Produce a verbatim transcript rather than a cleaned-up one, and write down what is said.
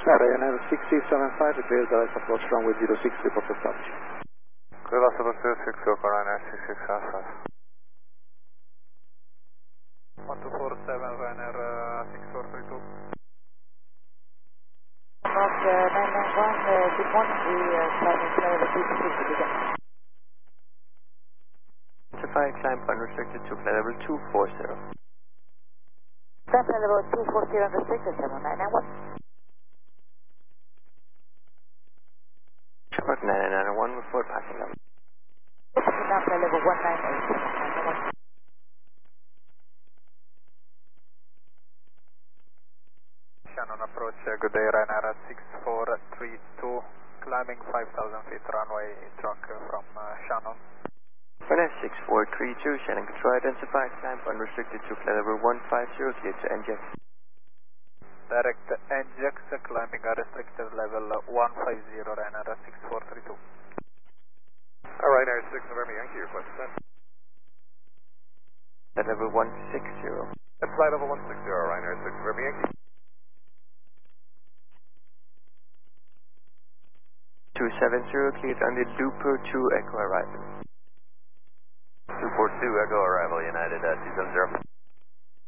Ryanair six six seven five, clear direct approach runway zero six, report established. Clear approach zero six, Yoko Ryanair six six seven five. one two four seven, Ryanair uh, six four three two. Mark uh, nine nine one, uh, good morning, we uh, climbing level two six again. Certified climb unrestricted to flight level two four zero. Climb level two four zero unrestricted, seven nine nine one. Shark nine nine nine one, report passing level. Now flight level one nine eight, seven nine nine one. Shannon approach, uh, good day, Ryanair six four three two, climbing five thousand feet runway truck uh, from uh, Shannon. Ryanair six four three two, Shannon control identified, climb unrestricted to flight level one five zero, clear to N J X. Direct N J X, uh, climbing a restricted level uh, one five zero, Ryanair six four three two. Alright, Ryanair six November Yankee, request descent. Flight level one six zero. That's flight level one six zero, Ryanair six November Yankee. two seven zero, cleared on the Lupo two Echo arrival. two four two Echo arrival, United uh, two seven zero.